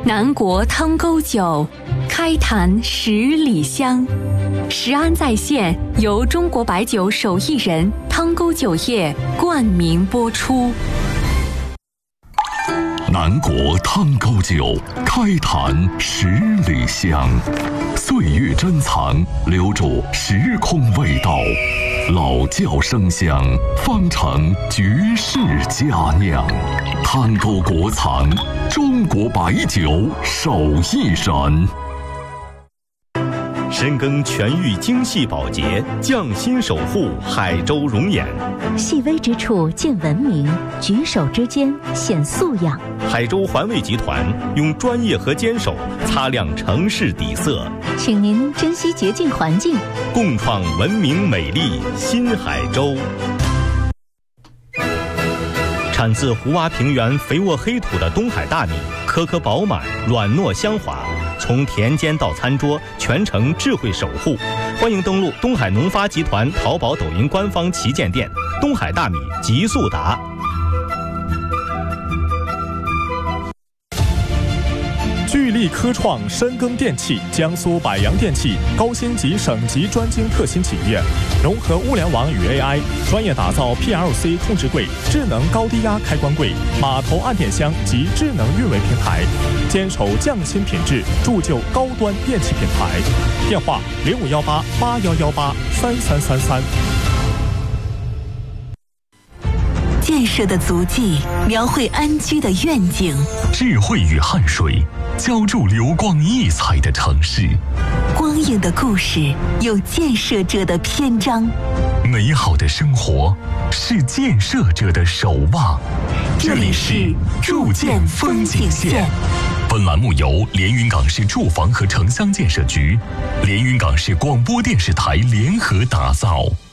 南国汤沟酒，开坛10里香。食安在线由中国白酒手艺人汤沟酒业冠名播出。 南国汤沟酒，开坛10里香。岁月珍藏，留住时空味道。老窖生香，方成绝世佳酿。汤沟国藏，中国白酒手艺人。 深耕全域精细保洁，匠心守护海州容颜。 细微之处见文明，举手之间显素养。 海州环卫集团用专业和坚守擦亮城市底色， 请您珍惜洁净环境， 共创文明美丽新海州。产自湖洼平原肥沃黑土的东海大米，颗颗饱满，软糯香滑。从田间到餐桌，全程智慧守护。欢迎登录东海农发集团淘宝、抖音官方旗舰店“东海大米极速达”。 聚力科创深耕电器，江苏百洋电器高星级省级专精特新企业，融合物联网与 AI， 专业打造 PLC 控制柜、智能高低压开关柜、码头按电箱及智能运维平台，坚守匠心品质，铸就高端电器品牌。电话051881183333。 建设的足迹，描绘安居的愿景； 智慧与汗水，浇筑流光溢彩的城市。 光影的故事，有建设者的篇章。 美好的生活，是建设者的守望。 这里是筑建风景线。 本栏目由连云港市住房和城乡建设局、连云港市广播电视台联合打造。